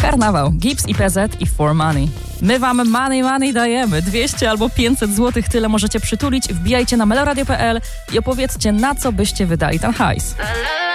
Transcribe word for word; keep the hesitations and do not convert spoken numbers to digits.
Karnawał, Gibbs i P Z i For Money. My wam money, money dajemy. dwieście albo pięćset złotych, tyle możecie przytulić. Wbijajcie na meloradio kropka p l i opowiedzcie, na co byście wydali ten hajs.